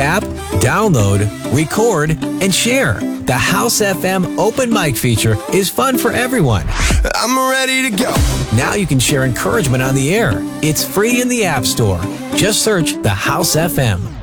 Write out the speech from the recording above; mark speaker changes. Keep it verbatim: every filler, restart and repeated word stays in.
Speaker 1: Tap, download, record, and share. The House F M open mic feature is fun for everyone.
Speaker 2: I'm ready to go.
Speaker 1: Now you can share encouragement on the air. It's free in the App Store. Just search the House F M.